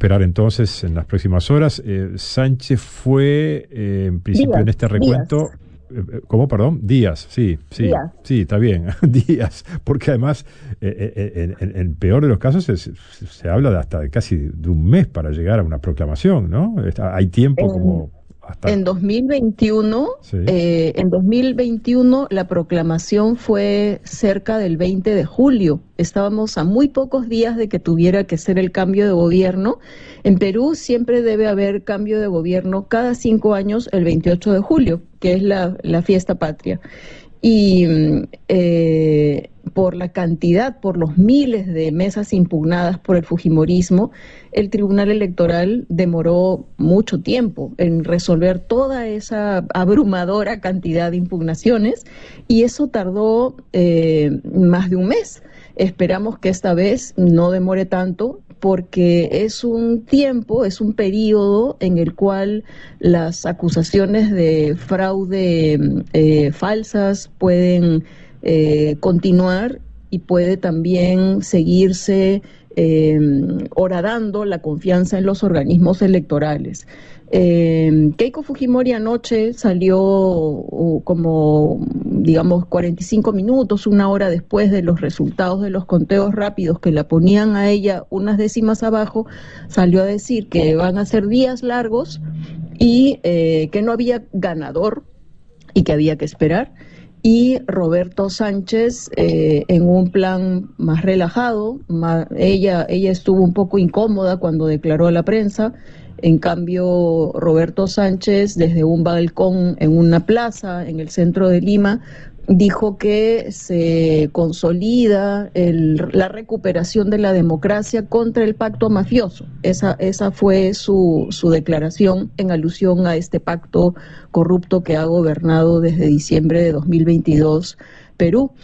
esperar entonces en las próximas horas. Sánchez fue, en principio, Díaz, en este recuento... Díaz. ¿Cómo, perdón? Díaz, sí, Díaz. sí, está bien, Díaz, porque además, en el peor de los casos, se habla de hasta casi de un mes para llegar a una proclamación, ¿no? Hay tiempo En, como hasta... en 2021, Sí, en 2021 la proclamación fue cerca del 20 de julio. Estábamos a muy pocos días de que tuviera que ser el cambio de gobierno. En Perú siempre debe haber cambio de gobierno cada 5 años, el 28 de julio, que es la fiesta patria. Y por la cantidad, por los miles de mesas impugnadas por el fujimorismo, el Tribunal Electoral demoró mucho tiempo en resolver toda esa abrumadora cantidad de impugnaciones y eso tardó más de un mes. Esperamos que esta vez no demore tanto porque es un tiempo, es un periodo en el cual las acusaciones de fraude falsas pueden continuar y puede también seguirse horadando la confianza en los organismos electorales. Keiko Fujimori anoche salió como, digamos, 45 minutos, una hora después de los resultados de los conteos rápidos que la ponían a ella unas décimas abajo, salió a decir que van a ser días largos y que no había ganador y que había que esperar. Y Roberto Sánchez, en un plan más relajado, ella estuvo un poco incómoda cuando declaró a la prensa. En cambio, Roberto Sánchez, desde un balcón en una plaza en el centro de Lima, dijo que se consolida la recuperación de la democracia contra el pacto mafioso. Esa fue su declaración en alusión a este pacto corrupto que ha gobernado desde diciembre de 2022 Perú.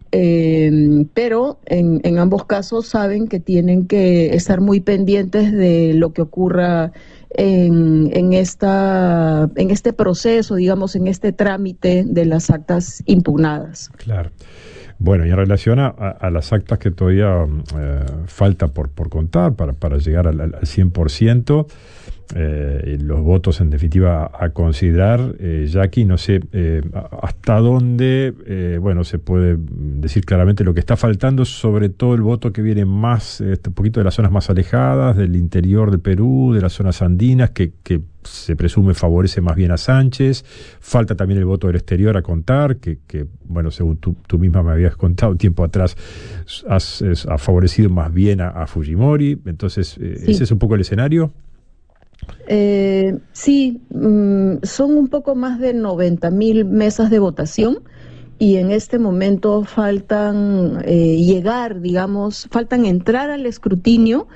Pero en ambos casos saben que tienen que estar muy pendientes de lo que ocurra en este proceso, digamos, en este trámite de las actas impugnadas. claro. Bueno, y en relación a las actas que todavía falta por contar para llegar al 100%, los votos en definitiva a considerar, Jackie, no sé hasta dónde, bueno, se puede decir claramente lo que está faltando, sobre todo el voto que viene más, un poquito de las zonas más alejadas, del interior del Perú, de las zonas andinas, que se presume favorece más bien a Sánchez. Falta también el voto del exterior a contar, que bueno, según tú misma me habías contado tiempo atrás, ha favorecido más bien a Fujimori. Entonces, Sí. ese es un poco el escenario. Sí, son un poco más de 90.000 mesas de votación y en este momento faltan faltan entrar al escrutinio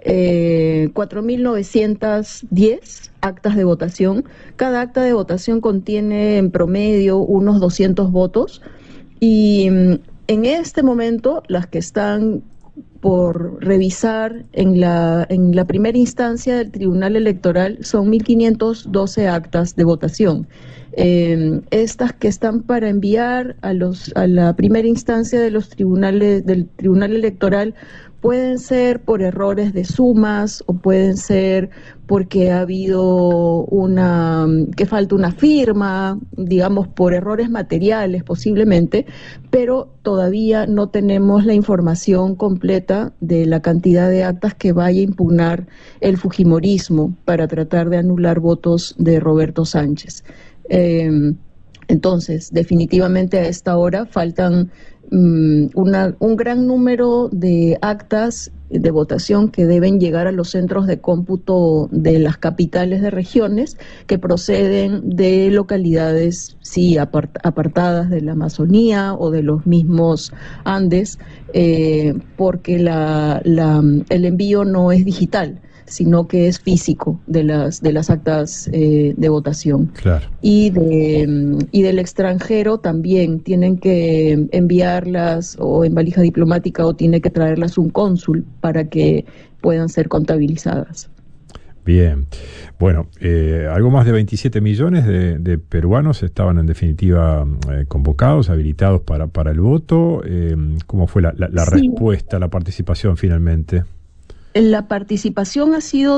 4.910 actas de votación. Cada acta de votación contiene en promedio unos 200 votos y en este momento las que están por revisar en la primera instancia del Tribunal Electoral son 1.512 actas de votación. Estas que están para enviar a la primera instancia de los tribunales del Tribunal Electoral pueden ser por errores de sumas o pueden ser porque ha habido que falta una firma, digamos por errores materiales posiblemente, pero todavía no tenemos la información completa de la cantidad de actas que vaya a impugnar el fujimorismo para tratar de anular votos de Roberto Sánchez. Entonces, definitivamente a esta hora faltan un gran número de actas de votación que deben llegar a los centros de cómputo de las capitales de regiones que proceden de localidades, sí, apartadas de la Amazonía o de los mismos Andes, porque el envío no es digital, sino que es físico de las actas de votación. Claro. Y del extranjero también tienen que enviarlas o en valija diplomática o tiene que traerlas un cónsul para que puedan ser contabilizadas. Bien. Bueno, algo más de 27 millones de peruanos estaban en definitiva convocados, habilitados para el voto. ¿Cómo fue la Sí. respuesta, la participación finalmente? La participación ha sido